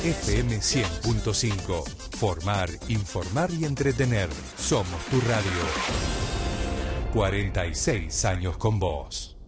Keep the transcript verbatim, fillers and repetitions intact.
F M cien punto cinco. Formar, informar y entretener. Somos tu radio. cuarenta y seis años con vos.